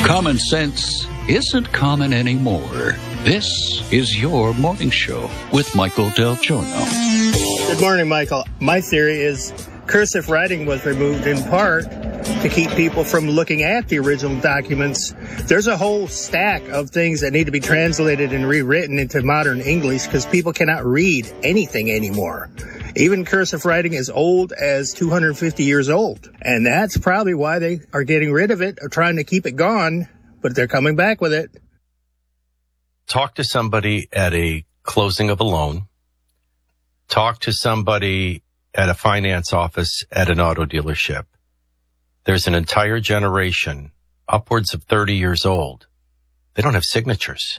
Common sense isn't common anymore. This is your morning show with Michael Del Giorno. Good morning, Michael. My theory is cursive writing was removed in part to keep people from looking at the original documents. There's a whole stack of things that need to be translated and rewritten into modern English because people cannot read anything anymore. Even cursive writing is old as 250 years old. And that's probably why they are getting rid of it or trying to keep it gone, but they're coming back with it. Talk to somebody at a closing of a loan. Talk to somebody at a finance office at an auto dealership. There's an entire generation, upwards of 30 years old. They don't have signatures.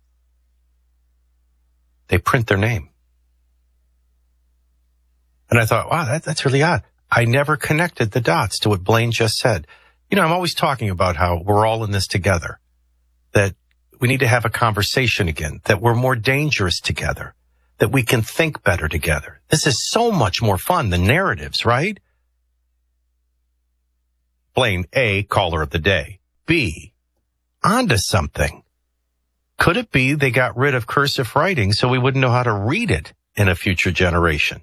They print their name. And I thought, wow, that's really odd. I never connected the dots to what Blaine just said. You know, I'm always talking about how we're all in this together, that we need to have a conversation again, that we're more dangerous together, that we can think better together. This is so much more fun than narratives, right? Blaine, A, caller of the day. B, onto something. Could it be they got rid of cursive writing so we wouldn't know how to read it in a future generation?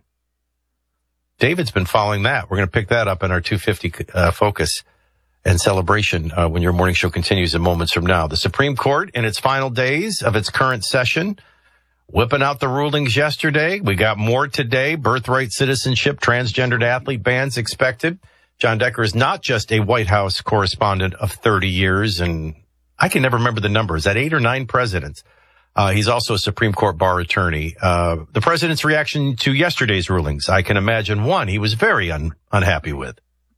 David's been following that. We're going to pick that up in our 250 focus and celebration when your morning show continues in moments from now. The Supreme Court in its final days of its current session, whipping out the rulings yesterday. We got more today. Birthright citizenship, transgendered athlete bans expected. John Decker is not just a White House correspondent of 30 years, and I can never remember the number. Is that 8 or 9 presidents? He's also a Supreme Court bar attorney. The president's reaction to yesterday's rulings, I can imagine one he was very unhappy with.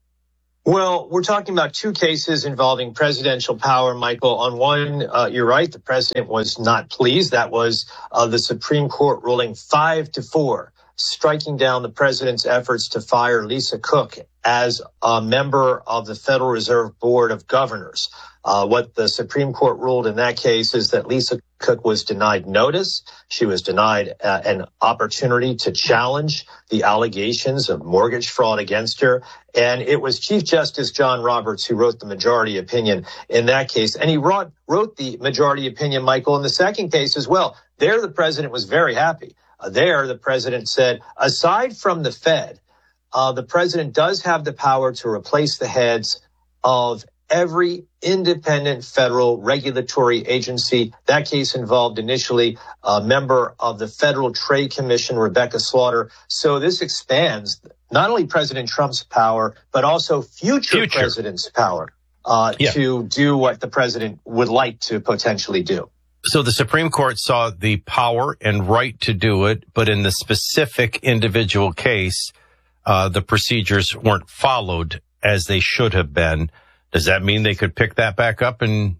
Well, we're talking about 2 cases involving presidential power, Michael. On one, you're right, the president was not pleased. That was the Supreme Court ruling 5-4, striking down the president's efforts to fire Lisa Cook as a member of the Federal Reserve Board of Governors. What the Supreme Court ruled in that case is that Lisa Cook was denied notice. She was denied an opportunity to challenge the allegations of mortgage fraud against her. And it was Chief Justice John Roberts who wrote the majority opinion in that case. And he wrote the majority opinion, Michael, in the second case as well. There, the president was very happy. There, the president said, aside from the Fed, the president does have the power to replace the heads of every independent federal regulatory agency. That case involved initially a member of the Federal Trade Commission, Rebecca Slaughter. So this expands not only President Trump's power, but also future presidents' power to do what the president would like to potentially do. So the Supreme Court saw the power and right to do it, but in the specific individual case, the procedures weren't followed as they should have been. Does that mean they could pick that back up and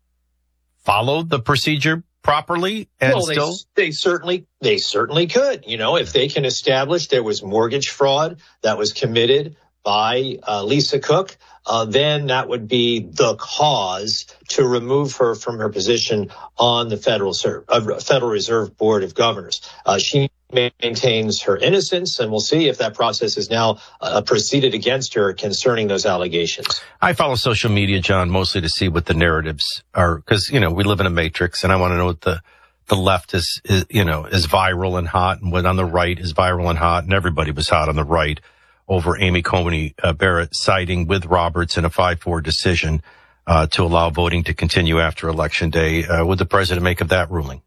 follow the procedure properly? And well, they certainly could. You know, if they can establish there was mortgage fraud that was committed by Lisa Cook, then that would be the cause to remove her from her position on the Federal Reserve Board of Governors. She maintains her innocence, and we'll see if that process is now proceeded against her concerning those allegations. I follow social media, John, mostly to see what the narratives are, because, you know, we live in a matrix, and I want to know what the left is viral and hot, and what on the right is viral and hot, and everybody was hot on the right over Amy Coney Barrett siding with Roberts in a 5-4 decision to allow voting to continue after Election Day. Would the president make of that ruling?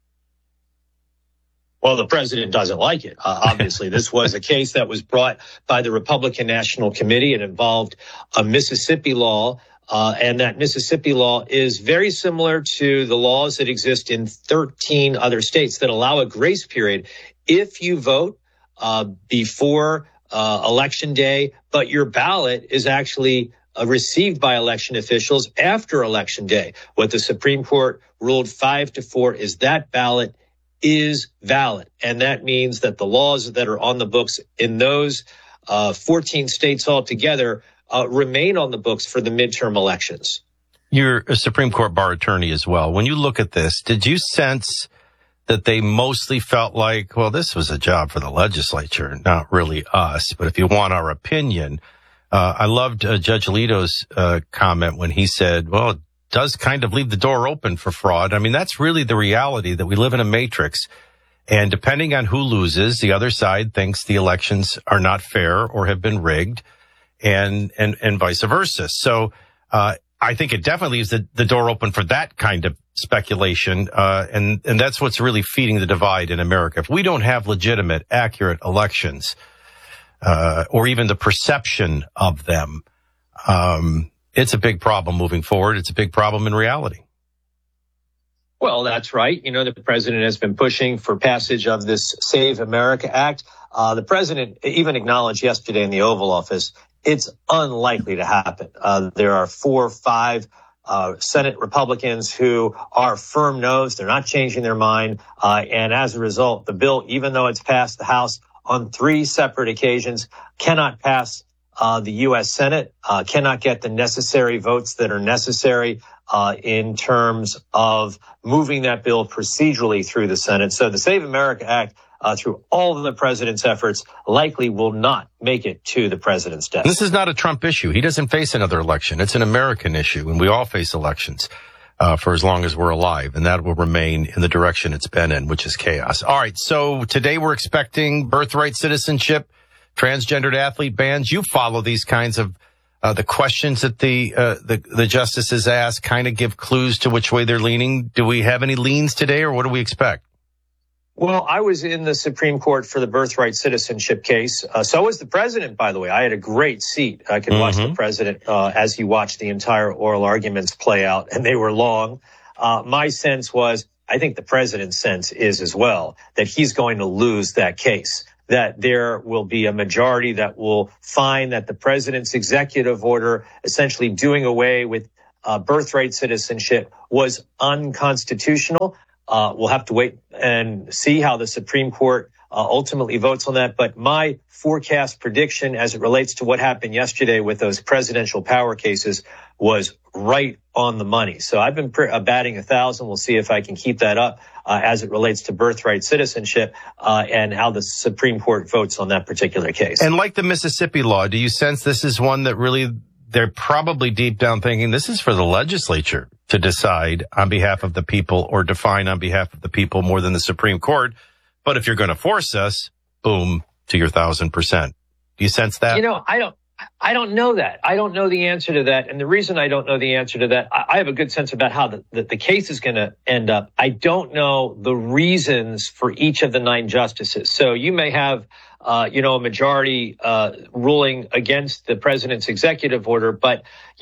Well, the president doesn't like it. Obviously, this was a case that was brought by the Republican National Committee. It involved a Mississippi law, and that Mississippi law is very similar to the laws that exist in 13 other states that allow a grace period if you vote before Election Day, but your ballot is actually received by election officials after Election Day. What the Supreme Court ruled 5-4 is that ballot is valid. And that means that the laws that are on the books in those 14 states altogether remain on the books for the midterm elections. You're a Supreme Court bar attorney as well. When you look at this, did you sense that they mostly felt like, well, this was a job for the legislature, not really us, but if you want our opinion, I loved Judge Alito's comment when he said, well, does kind of leave the door open for fraud. I mean, that's really the reality, that we live in a matrix. And depending on who loses, the other side thinks the elections are not fair or have been rigged, and vice versa. So, I think it definitely leaves the door open for that kind of speculation. And that's what's really feeding the divide in America. If we don't have legitimate, accurate elections, or even the perception of them, it's a big problem moving forward. It's a big problem in reality. Well, that's right. You know, the president has been pushing for passage of this Save America Act. The president even acknowledged yesterday in the Oval Office it's unlikely to happen. There are 4 or 5 Senate Republicans who are firm no's. They're not changing their mind. And as a result, the bill, even though it's passed the House on 3 separate occasions, cannot pass the U.S. Senate, cannot get the necessary votes that are necessary in terms of moving that bill procedurally through the Senate. So the Save America Act, through all of the president's efforts, likely will not make it to the president's desk. This is not a Trump issue. He doesn't face another election. It's an American issue, and we all face elections for as long as we're alive, and that will remain in the direction it's been in, which is chaos. All right, so today we're expecting birthright citizenship, transgendered athlete bans. You follow these kinds of the questions that the justices ask, kind of give clues to which way they're leaning. Do we have any leans today, or what do we expect? Well, I was in the Supreme Court for the birthright citizenship case. So was the president, by the way. I had a great seat. I could watch the president as he watched the entire oral arguments play out, and they were long. My sense was, I think the president's sense is as well, that he's going to lose that case, that there will be a majority that will find that the president's executive order essentially doing away with birthright citizenship was unconstitutional. We'll have to wait and see how the Supreme Court ultimately votes on that. But my forecast prediction as it relates to what happened yesterday with those presidential power cases was right on the money. So I've been batting 1,000. We'll see if I can keep that up as it relates to birthright citizenship and how the Supreme Court votes on that particular case. And like the Mississippi law, do you sense this is one that really they're probably deep down thinking this is for the legislature to decide on behalf of the people or define on behalf of the people more than the Supreme Court? But if you're going to force us, boom, to your 1,000%. Do you sense that? You know, I don't know that. I don't know the answer to that. And the reason I don't know the answer to that, I have a good sense about how the case is going to end up. I don't know the reasons for each of the 9 justices. So you may have, a majority ruling against the president's executive order, but,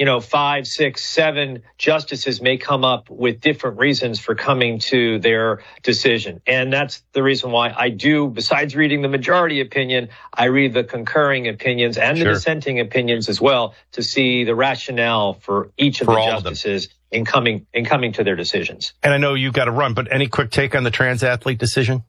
5, 6, 7 justices may come up with different reasons for coming to their decision. And that's the reason why I do, besides reading the majority opinion, I read the concurring opinions and the dissenting opinions as well to see the rationale for each of the justices in coming to their decisions. And I know you've got to run, but any quick take on the trans athlete decision?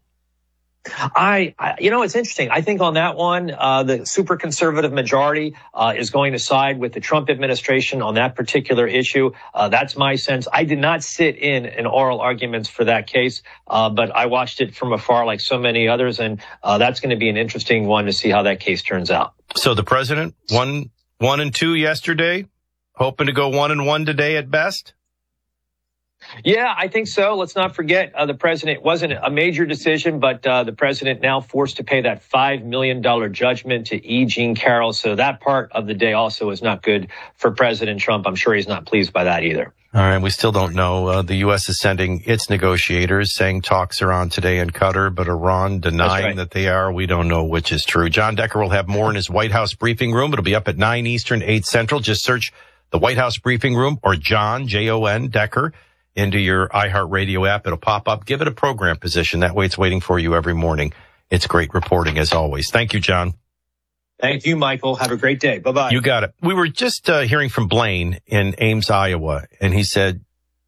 It's interesting. I think on that one, the super conservative majority is going to side with the Trump administration on that particular issue. That's my sense. I did not sit in oral arguments for that case, but I watched it from afar like so many others, and that's going to be an interesting one to see how that case turns out. So the president, 1-2 yesterday, hoping to go 1-1 today at best? Yeah, I think so. Let's not forget the president wasn't a major decision, but the president now forced to pay that $5 million judgment to E. Jean Carroll. So that part of the day also is not good for President Trump. I'm sure he's not pleased by that either. All right. We still don't know. The U.S. is sending its negotiators, saying talks are on today in Qatar, but Iran denying that they are. We don't know which is true. John Decker will have more in his White House briefing room. It'll be up at 9 Eastern, 8 Central. Just search the White House briefing room or John, Jon, Decker, into your iHeartRadio app. It'll pop up. Give it a program position. That way it's waiting for you every morning. It's great reporting as always. Thank you, John. Thank you, Michael. Have a great day. Bye-bye. You got it. We were just hearing from Blaine in Ames, Iowa, and he said,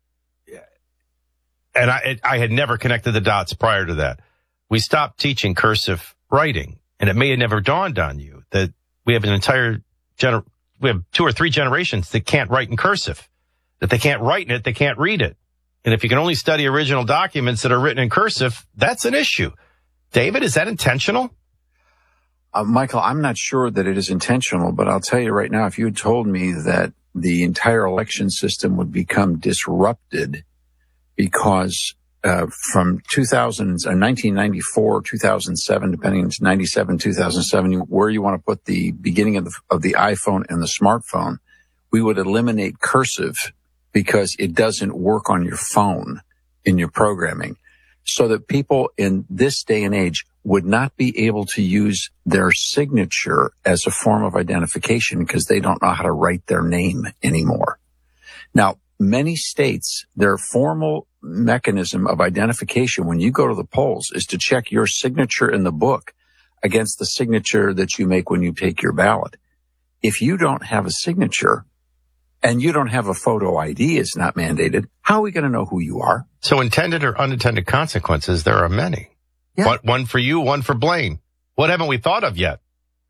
and I had never connected the dots prior to that. We stopped teaching cursive writing, and it may have never dawned on you that we have we have 2 or 3 generations that can't write in cursive. That they can't write in it, they can't read it. And if you can only study original documents that are written in cursive, that's an issue. David, is that intentional? Michael, I'm not sure that it is intentional, but I'll tell you right now, if you had told me that the entire election system would become disrupted because from 1994, 2007, depending on 97, 2007, where you want to put the beginning of the iPhone and the smartphone, we would eliminate cursive because it doesn't work on your phone in your programming, so that people in this day and age would not be able to use their signature as a form of identification because they don't know how to write their name anymore. Now, many states, their formal mechanism of identification when you go to the polls is to check your signature in the book against the signature that you make when you take your ballot. If you don't have a signature and you don't have a photo ID, it's not mandated, how are we going to know who you are? So intended or unintended consequences, there are many. Yeah. One for you, one for Blaine. What haven't we thought of yet?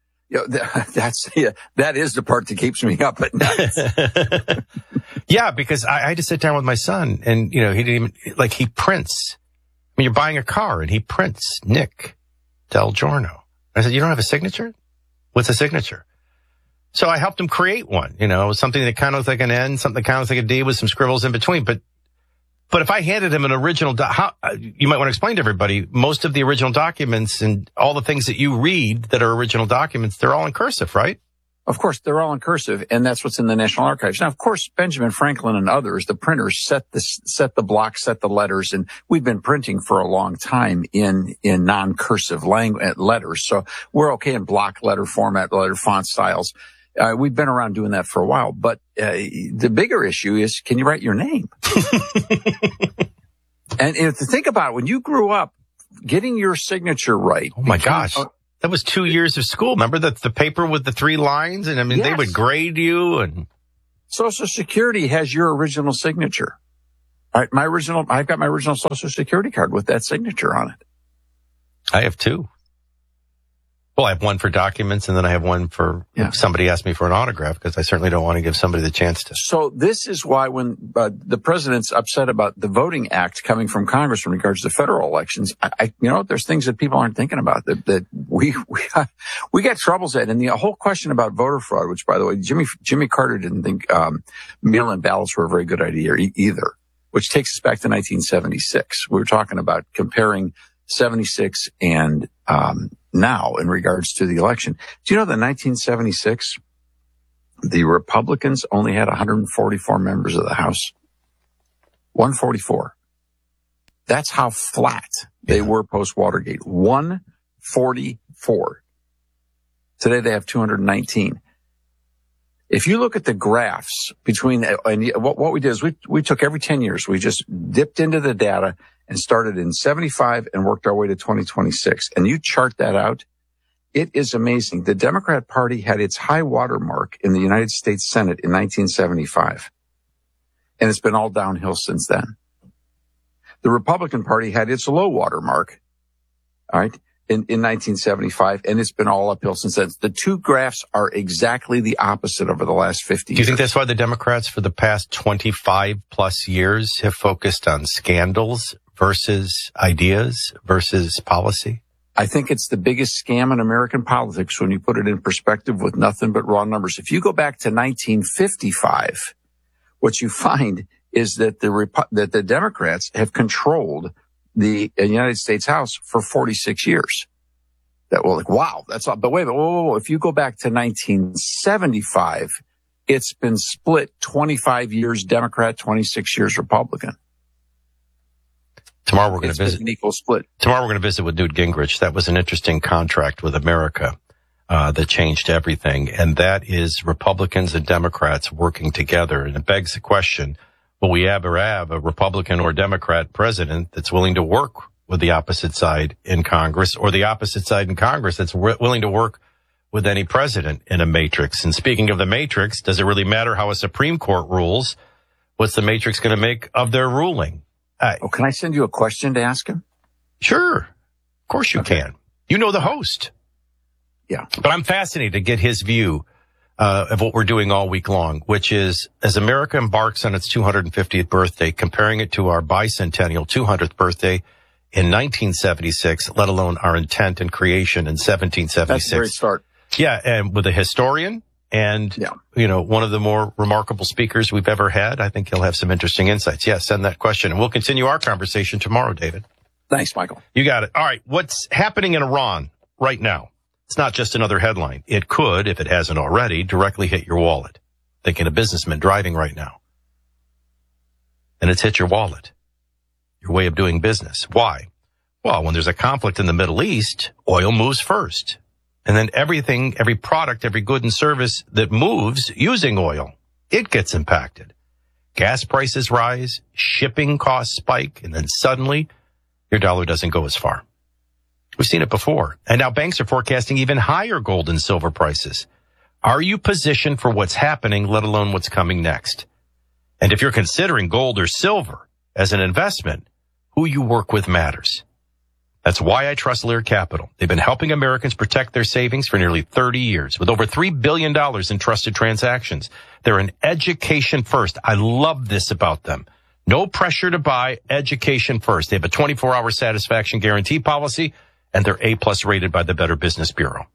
That is the part that keeps me up at night. Yeah, because I had to sit down with my son, and he didn't even he prints. I mean, you're buying a car, and he prints Nick Del Giorno. I said, "You don't have a signature? What's a signature?" So I helped him create one. Something that kind of looks like an N, something that kind of looks like a D with some scribbles in between. But if I handed him an original, you might want to explain to everybody, most of the original documents and all the things that you read that are original documents, they're all in cursive, right? Of course, they're all in cursive, and that's what's in the National Archives. Now, of course, Benjamin Franklin and others, the printers, set the blocks, set the letters, and we've been printing for a long time in non-cursive letters. So we're okay in block letter format, letter font styles. We've been around doing that for a while, but the bigger issue is, can you write your name? And to think about it, when you grew up, getting your signature right. Oh my gosh. That was 2 years of school. Remember the paper with the 3 lines? And yes. They would grade you. And Social Security has your original signature. All right, I've got my original Social Security card with that signature on it. I have 2. Well, I have one for documents, and then I have one for somebody asked me for an autograph, because I certainly don't want to give somebody the chance to. So this is why when the president's upset about the Voting Act coming from Congress in regards to federal elections, there's things that people aren't thinking about that we got troubles at. And the whole question about voter fraud, which, by the way, Jimmy Carter didn't think mail-in ballots were a very good idea either, which takes us back to 1976. We were talking about comparing 76 and now in regards to the election. Do you know that in 1976, the Republicans only had 144 members of the House? 144. That's how flat they were post-Watergate. 144. Today they have 219. If you look at the graphs between, and what we did is we took every 10 years, we just dipped into the data and started in 75 and worked our way to 2026. And you chart that out, it is amazing. The Democrat Party had its high water mark in the United States Senate in 1975. And it's been all downhill since then. The Republican Party had its low water mark, all right, in 1975, and it's been all uphill since then. The two graphs are exactly the opposite over the last 50 years. Do you think that's why the Democrats for the past 25 plus years have focused on scandals versus ideas versus policy? I think it's the biggest scam in American politics when you put it in perspective with nothing but raw numbers. If you go back to 1955, what you find is that the Democrats have controlled the United States House for 46 years. Wow, that's all. But wait a minute, whoa. If you go back to 1975, it's been split 25 years Democrat, 26 years Republican. Tomorrow we're going to visit an equal split. Tomorrow we're going to visit with Newt Gingrich. That was an interesting contract with America that changed everything, and that is Republicans and Democrats working together. And it begs the question: will we ever have a Republican or Democrat president that's willing to work with the opposite side in Congress, or the opposite side in Congress that's willing to work with any president in a matrix? And speaking of the matrix, does it really matter how a Supreme Court rules? What's the matrix going to make of their ruling? Can I send you a question to ask him? Sure. Of course you can. You know the host. Yeah. But I'm fascinated to get his view of what we're doing all week long, which is, as America embarks on its 250th birthday, comparing it to our bicentennial 200th birthday in 1976, let alone our intent and creation in 1776. That's a great start. Yeah, and with a historian and, one of the more remarkable speakers we've ever had. I think he'll have some interesting insights. Yeah, send that question. And we'll continue our conversation tomorrow, David. Thanks, Michael. You got it. All right. What's happening in Iran right now? It's not just another headline. It could, if it hasn't already, directly hit your wallet. Thinking of businessmen driving right now. And it's hit your wallet, your way of doing business. Why? Well, when there's a conflict in the Middle East, oil moves first. And then everything, every product, every good and service that moves using oil, it gets impacted. Gas prices rise, shipping costs spike, and then suddenly your dollar doesn't go as far. We've seen it before. And now banks are forecasting even higher gold and silver prices. Are you positioned for what's happening, let alone what's coming next? And if you're considering gold or silver as an investment, who you work with matters. That's why I trust Lear Capital. They've been helping Americans protect their savings for nearly 30 years with over $3 billion in trusted transactions. They're an education first. I love this about them. No pressure to buy, education first. They have a 24-hour satisfaction guarantee policy, and they're A+ rated by the Better Business Bureau.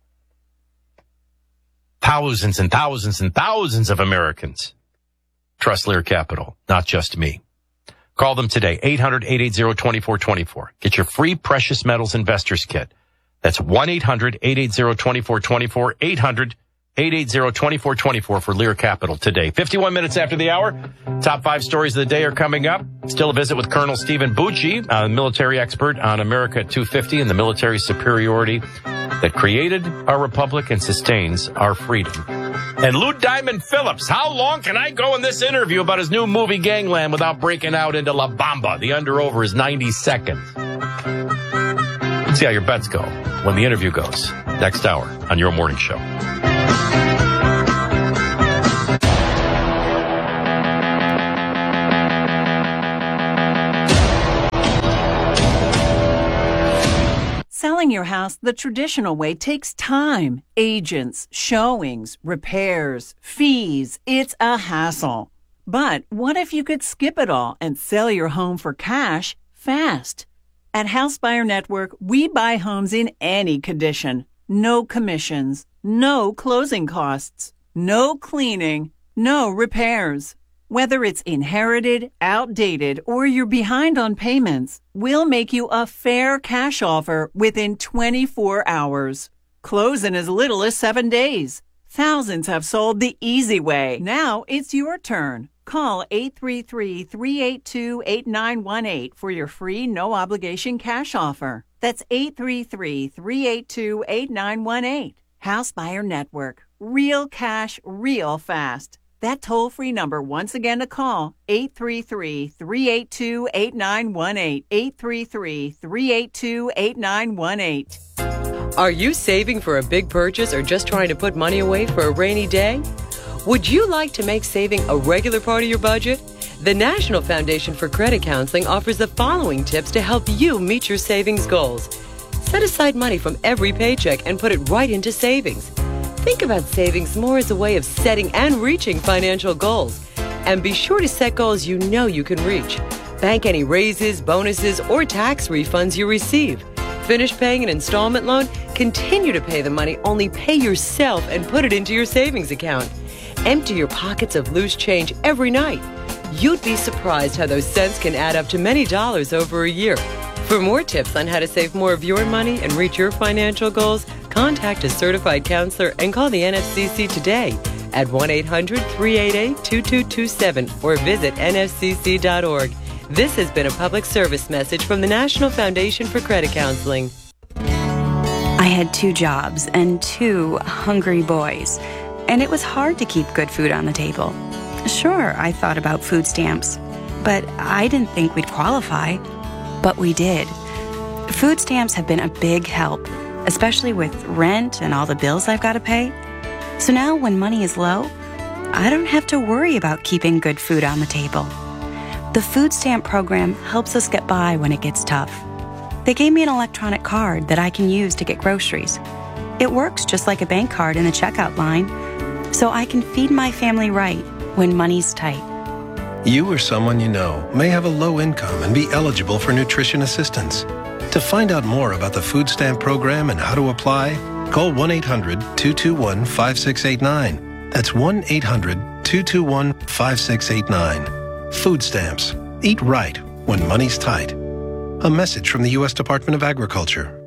Thousands and thousands and thousands of Americans trust Lear Capital, not just me. Call them today, 800-880-2424. Get your free precious metals investors kit. That's 1-800-880-2424, 800-880-2424 for Lear Capital today. 51 minutes after the hour, top 5 stories of the day are coming up. Still a visit with Colonel Stephen Bucci, a military expert on America at 250 and the military superiority that created our republic and sustains our freedom. And Lou Diamond Phillips, how long can I go in this interview about his new movie Gangland without breaking out into La Bamba? The under-over is 90 seconds. Let's see how your bets go when the interview goes. Next hour on Your Morning Show. Selling your house the traditional way takes time, agents, showings, repairs, fees. It's a hassle. But what if you could skip it all and sell your home for cash fast? At House Buyer Network, we buy homes in any condition. No commissions, no closing costs, no cleaning, no repairs. Whether it's inherited, outdated, or you're behind on payments, we'll make you a fair cash offer within 24 hours. Close in as little as 7 days. Thousands have sold the easy way. Now it's your turn. Call 833-382-8918 for your free no-obligation cash offer. That's 833-382-8918. House Buyer Network. Real cash, real fast. That toll-free number, once again to call, 833-382-8918, 833-382-8918. Are you saving for a big purchase or just trying to put money away for a rainy day? Would you like to make saving a regular part of your budget? The National Foundation for Credit Counseling offers the following tips to help you meet your savings goals. Set aside money from every paycheck and put it right into savings. Think about savings more as a way of setting and reaching financial goals. And be sure to set goals you know you can reach. Bank any raises, bonuses, or tax refunds you receive. Finish paying an installment loan, continue to pay the money, only pay yourself and put it into your savings account. Empty your pockets of loose change every night. You'd be surprised how those cents can add up to many dollars over a year. For more tips on how to save more of your money and reach your financial goals, contact a certified counselor and call the NFCC today at 1-800-388-2227 or visit nfcc.org. This has been a public service message from the National Foundation for Credit Counseling. I had 2 jobs and 2 hungry boys, and it was hard to keep good food on the table. Sure, I thought about food stamps, but I didn't think we'd qualify. But we did. Food stamps have been a big help, especially with rent and all the bills I've got to pay. So now when money is low, I don't have to worry about keeping good food on the table. The food stamp program helps us get by when it gets tough. They gave me an electronic card that I can use to get groceries. It works just like a bank card in the checkout line, so I can feed my family right when money's tight. You or someone you know may have a low income and be eligible for nutrition assistance. To find out more about the food stamp program and how to apply, Call 1-800-221-5689. That's 1-800-221-5689. Food stamps. Eat right when money's tight. A message from the U.S. Department of Agriculture.